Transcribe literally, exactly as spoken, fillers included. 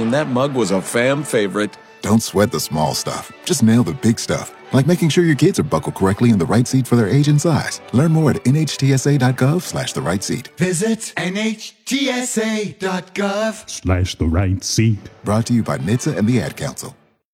and that mug was a fan favorite. Don't sweat the small stuff. Just nail the big stuff. Like making sure your kids are buckled correctly in the right seat for their age and size. Learn more at nhtsa.gov slash the right seat. Visit nhtsa.gov slash the right seat. Brought to you by N H T S A and the Ad Council.